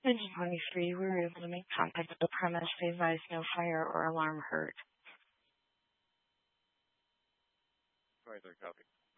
Engine 23, we were able to make contact with the premise. They advised no fire or alarm heard. 23, copy.